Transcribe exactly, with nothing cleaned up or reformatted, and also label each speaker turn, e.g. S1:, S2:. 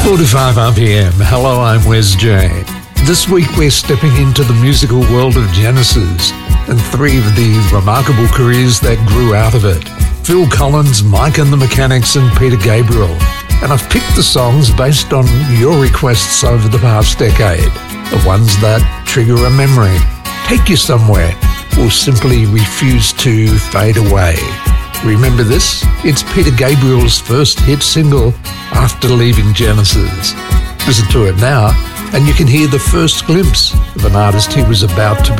S1: forty-five R P M. Hello, I'm Wes J. This week we're stepping into the musical world of Genesis and three of the remarkable careers that grew out of it. Phil Collins, Mike and the Mechanics and Peter Gabriel. And I've picked the songs based on your requests over the past decade. The ones that trigger a memory, take you somewhere, or simply refuse to fade away. Remember this? It's Peter Gabriel's first hit single after leaving Genesis. Listen to it now, and you can hear the first glimpse of an artist he was about to